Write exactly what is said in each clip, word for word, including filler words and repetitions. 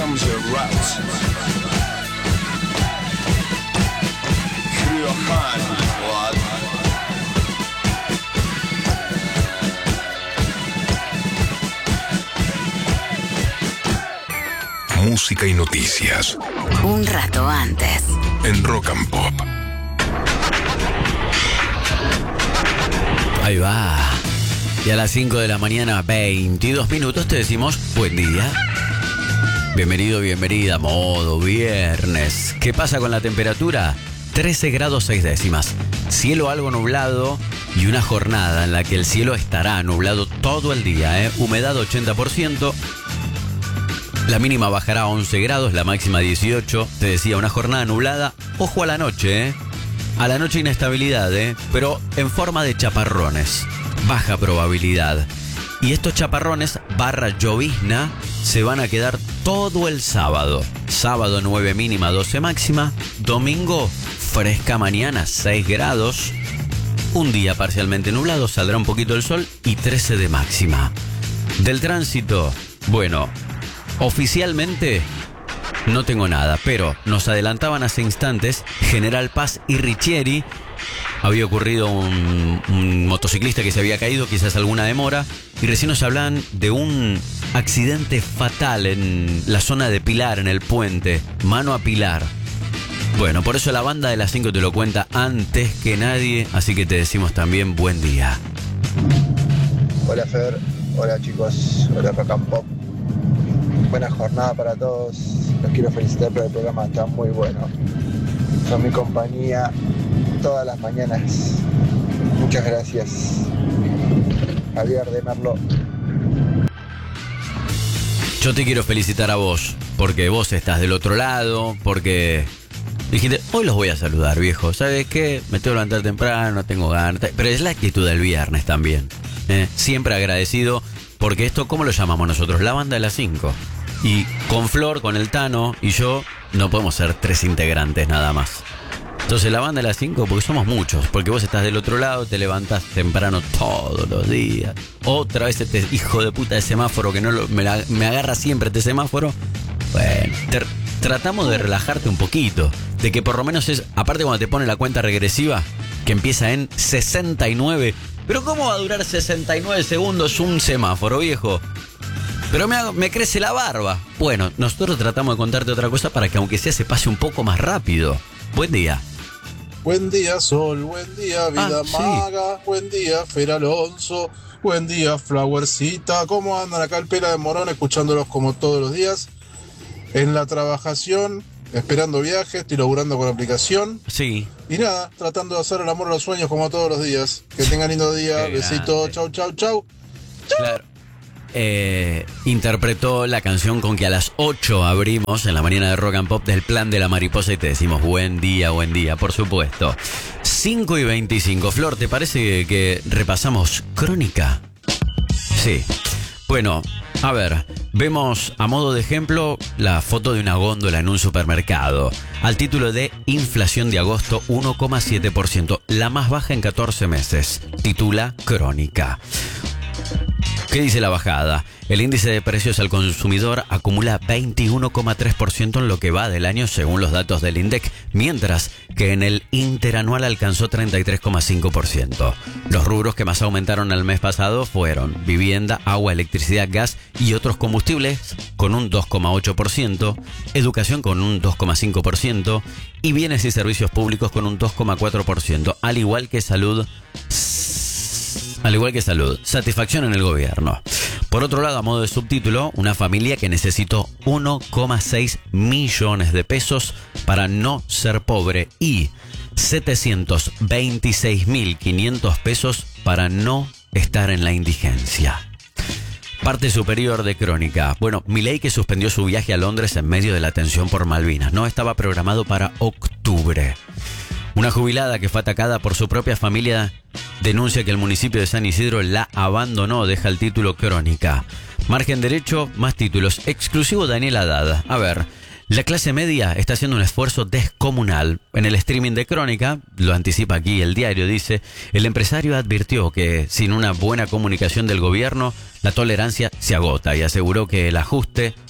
becomes a route. Riojan, what? Música y noticias. Un rato antes. En Rock and Pop. Ahí va. Y a las cinco de la mañana, veintidós minutos, te decimos buen día. Bienvenido, bienvenida, modo viernes. ¿Qué pasa con la temperatura? trece grados seis décimas. Cielo algo nublado y una jornada en la que el cielo estará nublado todo el día, ¿eh? Humedad ochenta por ciento. La mínima bajará a once grados, la máxima dieciocho. Te decía, una jornada nublada. Ojo a la noche, ¿eh? A la noche inestabilidad, ¿eh? Pero en forma de chaparrones. Baja probabilidad. Y estos chaparrones barra llovizna se van a quedar todo el sábado. Sábado nueve mínima, doce máxima. Domingo fresca mañana, seis grados. Un día parcialmente nublado, saldrá un poquito el sol y trece de máxima. Del tránsito, bueno, oficialmente no tengo nada, pero nos adelantaban hace instantes General Paz y Richieri. Había ocurrido un, un motociclista que se había caído, quizás alguna demora, y recién nos hablan de un accidente fatal en la zona de Pilar, en el puente, mano a Pilar. Bueno, por eso la banda de las cinco te lo cuenta antes que nadie, así que te decimos también buen día. Hola Fer, hola chicos, hola Rock and Pop. Buena jornada para todos, los quiero felicitar por el programa, está muy bueno. Son mi compañía todas las mañanas. Muchas gracias. Javier de Merlo. Yo te quiero felicitar a vos, porque vos estás del otro lado, porque dijiste, hoy los voy a saludar, viejo. ¿Sabes qué? Me tengo que levantar temprano, no tengo ganas. Pero es la actitud del viernes también. ¿eh? Siempre agradecido, porque esto, ¿cómo lo llamamos nosotros? La banda de las cinco. Y con Flor, con el Tano y yo, no podemos ser tres integrantes nada más. Entonces la banda de las cinco, porque somos muchos, porque vos estás del otro lado, te levantás temprano todos los días. Otra vez este hijo de puta de semáforo que no lo, me, la, me agarra siempre este semáforo. Bueno, te, tratamos de relajarte un poquito, de que por lo menos es, aparte cuando te pone la cuenta regresiva, que empieza en sesenta y nueve. Pero ¿cómo va a durar sesenta y nueve segundos un semáforo, viejo? Pero me, me crece la barba. Bueno, nosotros tratamos de contarte otra cosa para que aunque sea se pase un poco más rápido. Buen día. Buen día, Sol. Buen día, Vida ah, Maga. Sí. Buen día, Fer Alonso. Buen día, Flowercita. ¿Cómo andan acá el Pela de Morón? Escuchándolos como todos los días. En la trabajación, esperando viajes, estoy laburando con la aplicación. Sí. Y nada, tratando de hacer el amor a los sueños como todos los días. Que tengan lindo día. Qué Besito. grande. Chau, chau, chau. Claro. Eh, interpretó la canción con que a las ocho abrimos en la mañana de Rock and Pop del Plan de la Mariposa y te decimos buen día, buen día, por supuesto. cinco y veinticinco. Flor, ¿te parece que repasamos Crónica? Sí. Bueno, a ver, vemos a modo de ejemplo la foto de una góndola en un supermercado. Al título de Inflación de agosto uno coma siete por ciento, la más baja en catorce meses. Titula Crónica. ¿Qué dice la bajada? El índice de precios al consumidor acumula veintiuno coma tres por ciento en lo que va del año según los datos del INDEC, mientras que en el interanual alcanzó treinta y tres coma cinco por ciento. Los rubros que más aumentaron el mes pasado fueron vivienda, agua, electricidad, gas y otros combustibles con un dos coma ocho por ciento, educación con un dos coma cinco por ciento y bienes y servicios públicos con un dos coma cuatro por ciento, al igual que salud. Al igual que salud, satisfacción en el gobierno. Por otro lado, a modo de subtítulo, una familia que necesitó uno coma seis millones de pesos para no ser pobre y setecientos veintiséis mil quinientos pesos para no estar en la indigencia. Parte superior de Crónica. Bueno, Milei, que suspendió su viaje a Londres en medio de la tensión por Malvinas, no estaba programado para octubre. Una jubilada que fue atacada por su propia familia denuncia que el municipio de San Isidro la abandonó, deja el título Crónica. Margen derecho, más títulos. Exclusivo Daniel Haddad. A ver, la clase media está haciendo un esfuerzo descomunal. En el streaming de Crónica, lo anticipa aquí el diario, dice, el empresario advirtió que sin una buena comunicación del gobierno, la tolerancia se agota y aseguró que el ajuste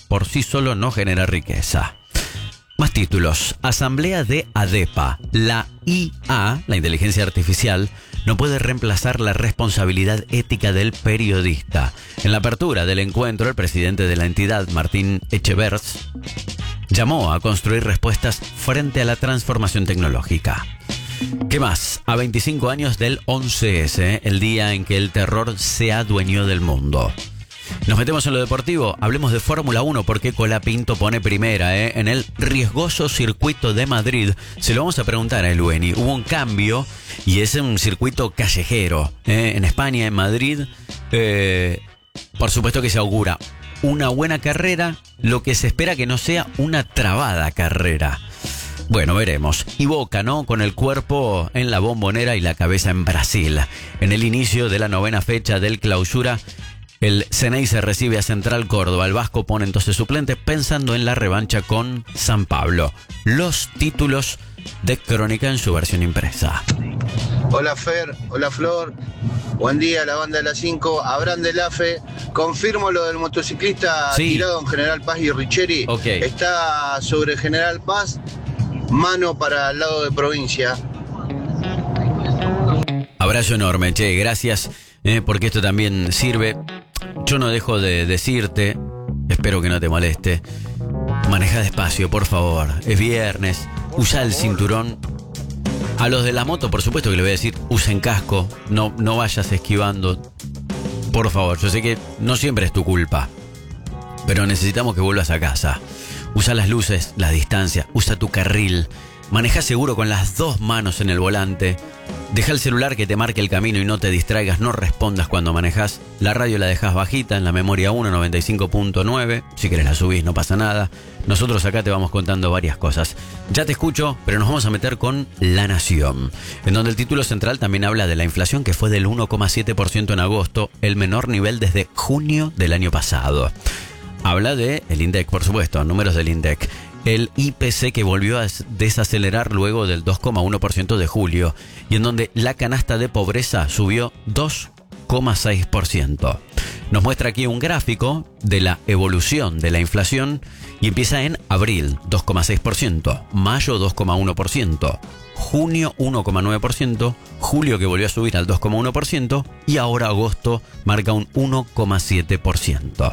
por sí solo no genera riqueza. Más títulos. Asamblea de ADEPA. La I A, la inteligencia artificial, no puede reemplazar la responsabilidad ética del periodista. En la apertura del encuentro, el presidente de la entidad, Martín Echeverts, llamó a construir respuestas frente a la transformación tecnológica. ¿Qué más? A veinticinco años del once ese, el día en que el terror se adueñó del mundo. Nos metemos en lo deportivo, hablemos de Fórmula uno porque Colapinto pone primera ¿eh? en el riesgoso circuito de Madrid. Se lo vamos a preguntar a Elueni. Hubo un cambio y es un circuito callejero ¿eh? en España, en Madrid. Eh, por supuesto que se augura una buena carrera, lo que se espera que no sea una trabada carrera. Bueno, veremos. Y Boca, ¿no? Con el cuerpo en la Bombonera y la cabeza en Brasil. En el inicio de la novena fecha del Clausura, el Ceneice recibe a Central Córdoba. El Vasco pone entonces suplente pensando en la revancha con San Pablo. Los títulos de Crónica en su versión impresa. Hola Fer, hola Flor, buen día la banda de las cinco, Abraham del AFE, confirmo lo del motociclista sí. tirado en General Paz y Richeri, okay. Está sobre General Paz, mano para el lado de provincia. Abrazo enorme, che, gracias, eh, porque esto también sirve. Yo no dejo de decirte, espero que no te moleste, maneja despacio, por favor, es viernes, usa el cinturón. A los de la moto, por supuesto que le voy a decir, usen casco, no, no vayas esquivando, por favor. Yo sé que no siempre es tu culpa, pero necesitamos que vuelvas a casa. Usa las luces, la distancia, usa tu carril, maneja seguro con las dos manos en el volante. Deja el celular que te marque el camino y no te distraigas, no respondas cuando manejas. La radio la dejas bajita en la memoria uno, noventa y cinco punto nueve. Si querés la subís, no pasa nada. Nosotros acá te vamos contando varias cosas. Ya te escucho, pero nos vamos a meter con La Nación, en donde el título central también habla de la inflación, que fue del uno coma siete por ciento en agosto, el menor nivel desde junio del año pasado. Habla de el INDEC, por supuesto, números del INDEC. El I P C que volvió a desacelerar luego del dos coma uno por ciento de julio y en donde la canasta de pobreza subió dos coma seis por ciento. Nos muestra aquí un gráfico de la evolución de la inflación y empieza en abril, dos coma seis por ciento, mayo dos coma uno por ciento, junio uno coma nueve por ciento, julio que volvió a subir al dos coma uno por ciento y ahora agosto marca un uno coma siete por ciento.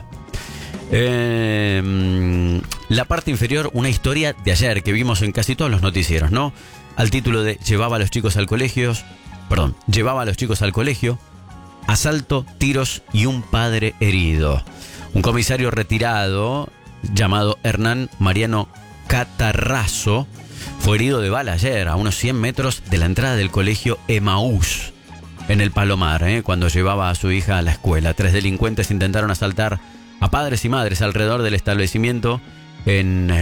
Eh, la parte inferior, una historia de ayer que vimos en casi todos los noticieros, ¿no? Al título de llevaba a los chicos al colegio, perdón, llevaba a los chicos al colegio, asalto, tiros y un padre herido. Un comisario retirado llamado Hernán Mariano Catarrazo fue herido de bala ayer a unos cien metros de la entrada del colegio Emaús en el Palomar, ¿eh? Cuando llevaba a su hija a la escuela. Tres delincuentes intentaron asaltar a padres y madres alrededor del establecimiento en